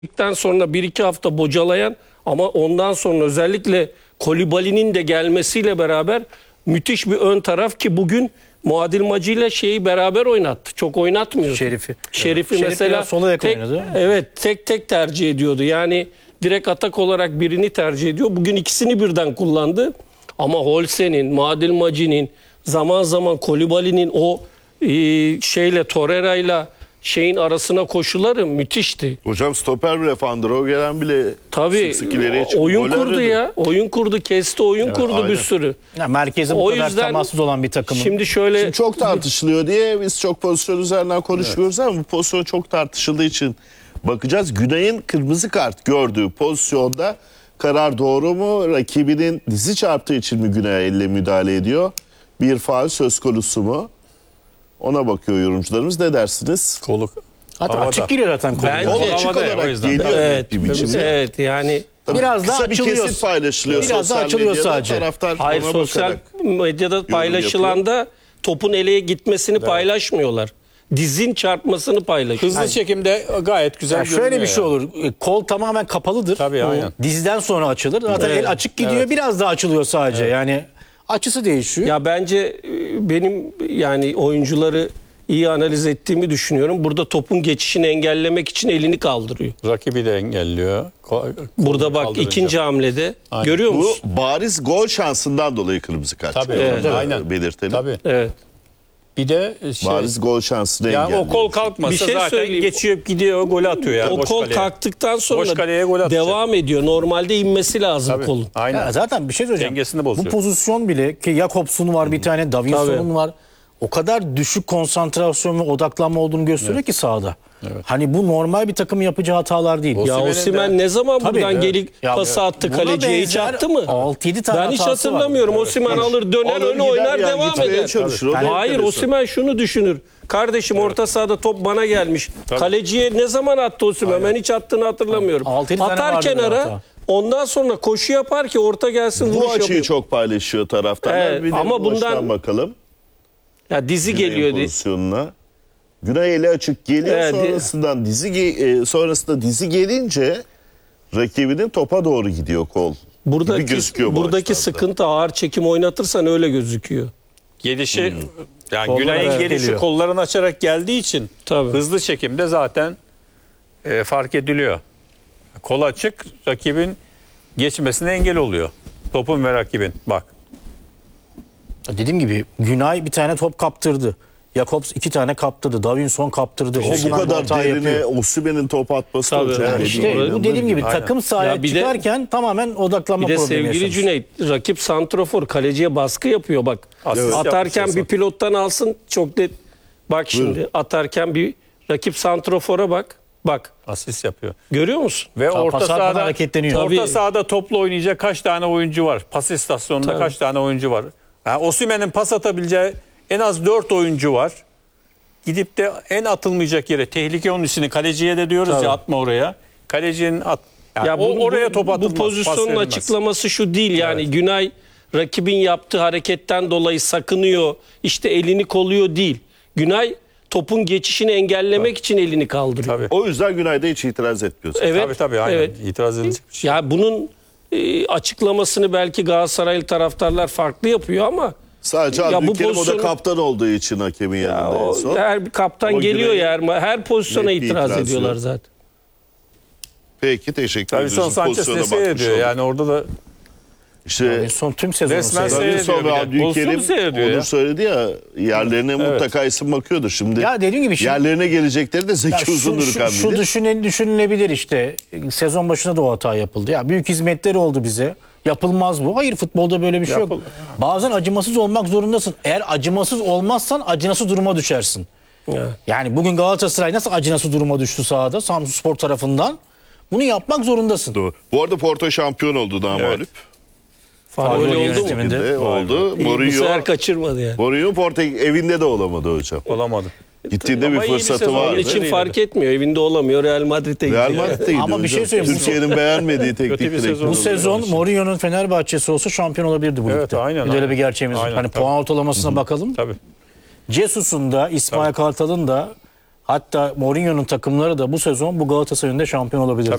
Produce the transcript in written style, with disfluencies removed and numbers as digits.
sonra bir iki hafta bocalayan ama ondan sonra özellikle Kolibali'nin de gelmesiyle beraber müthiş bir ön taraf ki bugün Muadil Macı ile şeyi beraber oynattı. Çok oynatmıyor. Şerif'i mesela sola yakın tek, oynadı. evet tek tercih ediyordu. Yani direkt atak olarak birini tercih ediyor. Bugün ikisini birden kullandı. Ama Holse'nin, Muadil Macı'nin, zaman zaman Kolibali'nin o şeyle Torreira'yla şeyin arasına koşuları müthişti. Hocam stoper bile Fandro gelen bile Tabii sık ileriye çıkıp oyun gol kurdu aradı. ya. Oyun kurdu, kesti, oyun kurdu aynen. bir sürü. Ya merkeze bu O kadar yüzden temassız olan bir takımın. Şimdi şöyle Şimdi çok tartışılıyor diye biz çok pozisyon üzerinden konuşmuyoruz ama bu pozisyon çok tartışıldığı için bakacağız. Günay'ın kırmızı kart gördüğü pozisyonda karar doğru mu? Rakibinin dizi çarptığı için mi Günay'a elle müdahale ediyor? Bir faul söz konusu mu? Ona bakıyor yorumcularımız. Ne dersiniz? Kolu Hatta havada. açık giriyor zaten kolu. Bence- Kol açık havada ya, o olarak yüzden. geliyor. evet, bir biçimde. evet yani Tabii Biraz daha kısa bir açılıyor. kesit paylaşılıyor Biraz daha sosyal açılıyor medyada. sadece. Taraftar hayır ona sosyal bakarak medyada paylaşılan da topun eleye gitmesini paylaşmıyorlar. Dizin çarpmasını paylaşıyorlar. hızlı çekimde gayet güzel Ya görünüyor. şöyle bir şey ya. olur. Kol tamamen kapalıdır. Tabii, aynen. Dizden sonra açılır. Zaten Evet. el açık gidiyor. Biraz daha açılıyor sadece. Yani açısı değişiyor. Ya bence benim yani oyuncuları iyi analiz ettiğimi düşünüyorum. Burada topun geçişini engellemek için elini kaldırıyor. Rakibi de engelliyor. Burada bak Kaldırınca. ikinci hamlede Aynen. görüyor Bu musun? bariz gol şansından dolayı kırmızı kart. Tabii, çıkıyor. aynen. Belirtelim. Tabii. Evet. Bir de Bariz gol şansını yani engelliyor. o kol kalkmasa Bir şey zaten söyleyeyim. geçiyor gidiyor golü atıyor yani O boş kol kaleye. kalktıktan Boş sonra kaleye gol atacak. devam ediyor. Normalde inmesi lazım Tabii, kolun. aynen. Ya zaten bir şey söyleyeceğim. Dengesini Bu bozuyor. pozisyon bile ki Jakobs'un var bir tane, Davinson'un Tabii. var. O kadar düşük konsantrasyon ve odaklanma olduğunu gösteriyor ki sahada. Hani bu normal bir takımın yapacağı hatalar değil. Ya Osimhen'in Osimhen de- ne zaman Tabii, buradan evet. gelip Ya, pası attı buna kaleciye hiç benzer attı mı? 6-7 tane Ben hiç hatası var. hatırlamıyorum. Osimhen alır döner Alır öne gider oynar yani, devam gitmeye eder. çalışır. O da Hayır enteresan. Osimhen şunu düşünür. Kardeşim orta sahada top bana gelmiş. Kaleciye ne zaman attı Osimhen? Ben hiç attığını hatırlamıyorum. 6-7 tane Atar vardı böyle kenara hata. ondan sonra koşu yapar ki orta gelsin Bu vuruş açıyı yapıyor. çok paylaşıyor taraftarlar. Evet, Bir de ama bu açıdan bundan- bakalım. Ya dizi Güney'in geliyor diye. pozisyonuna. Güney eli açık geliyor. Evet, Sonrasında dizi gelince rakibinin topa doğru gidiyor kol. gibi gözüküyor bu Buradaki açıdan da. sıkıntı ağır çekim oynatırsan öyle gözüküyor. Gelişi yani Kollar Günay'ın evet, gelişi geliyor. kollarını açarak geldiği için Tabii. hızlı çekimde zaten fark ediliyor. Kol açık rakibin geçmesine engel oluyor. Topun ve rakibin. Bak. Dediğim gibi Günay bir tane top kaptırdı. Jakobs 2 tane kaptırdı. Davinson kaptırdı. O bu Osimhen kadar hata derine yapıyor. Osimhen'in top atması Tabii. da çok Yani belli. İşte bu dediğim gibi Aynen. takım sahaya Ya bir de- çıkarken tamamen odaklanma Bir de problemi sevgili yaşamış. Cüneyt rakip santrofor kaleciye baskı yapıyor bak. Asist Atarken yapmış bir pilottan alsın çok net. Bak şimdi atarken bir rakip santrofora bak. Bak Asist yapıyor. görüyor musun? Ve Tabii, orta pas atmadan sahada hareketleniyor. orta Tabii. sahada topla oynayacak kaç tane oyuncu var? Pas istasyonunda Tabii. kaç tane oyuncu var? Yani Osimhen'in pas atabileceği en az 4 oyuncu var. Gidip de en atılmayacak yere tehlike onun içine kaleciye de diyoruz Tabii. ya atma oraya. Kalecinin at yani Ya oraya top atılmaz. bu pas pozisyonun verilmez. açıklaması şu değil yani Günay rakibin yaptığı hareketten dolayı sakınıyor. İşte elini koluyor değil. Günay topun geçişini engellemek için elini kaldırıyor. Tabii. O yüzden Günay'da hiç itiraz etmiyor. Evet. Tabii aynen. Evet. İtiraz edilecek bir şey. Ya bunun açıklamasını belki Galatasaraylı taraftarlar farklı yapıyor ama Sadece Ya bu Abdülkerim o da pozisyonu- kaptan olduğu için hakemin yanında en son. her bir kaptan Ama geliyor Güney'in ya her pozisyona net bir itiraz itirazı ediyorlar yok. zaten. Peki teşekkür Tabii ederiz. son Sanchez Pozisyona ne bakmış seyrediyor olduk. yani orada da İşte Son tüm sezonu Resmen seyrediyor. seyrediyor. Davinson ve bir de. Pozisyonu Abdülkerim seyrediyor onu ya. söyledi ya yerlerine mutlaka isim bakıyordur. Şimdi Ya dediğim gibi şimdi- yerlerine gelecekleri de Ya Zeki Uzundurkan şu bilir. düşünülebilir işte. Sezon başında da o hata yapıldı. Ya büyük hizmetleri oldu bize. Yapılmaz bu. Hayır futbolda böyle bir şey yok. Bazen acımasız olmak zorundasın. Eğer acımasız olmazsan acınası duruma düşersin. Evet. Yani bugün Galatasaray nasıl acınası duruma düştü sahada Samsunspor tarafından? Bunu yapmak zorundasın. Doğru. Bu arada Porto şampiyon oldu daha mağlup. Faul Faul oldu mu? yönetiminde. Şimdi oldu. Bu sefer kaçırmadı yani. Mourinho Porto evinde de olamadı hocam. olamadı. Gittiğinde bir Ama iyi bir fırsatı sezon vardı. Onun için Öyle fark etmiyor. Evinde olamıyor. Real Madrid'e gidiyor. Real Madrid'e gidiyor Ama bir hocam. şey söyleyeyim. Türkiye'nin beğenmediği teknik Kötü bir direktör. sezon Bu oldu. sezon Mourinho'nun Fenerbahçe'si olsa şampiyon olabilirdi bu Evet, ligde. aynen, Bir de öyle aynen. bir gerçeğimiz var. Aynen, Hani tabii. puan ortalamasına bakalım. Tabii. Cesus'un da İsmail Kartal'ın da Hatta Mourinho'nun takımları da bu sezon bu Galatasaray önünde şampiyon olabilir.